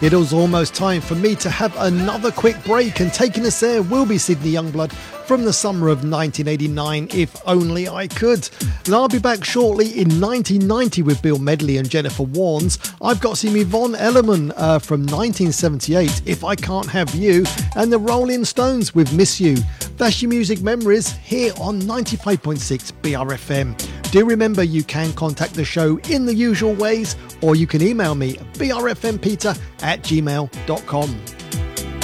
It was almost time for me to have another quick break, and taking us there will be Sydney Youngblood from the summer of 1989, If Only I Could. And I'll be back shortly in 1990 with Bill Medley and Jennifer Warnes. I've got some Yvonne Elliman from 1978, If I Can't Have You, and the Rolling Stones with Miss You. That's your music memories here on 95.6 BRFM. Do remember you can contact the show in the usual ways, or you can email me at brfmpeter@gmail.com.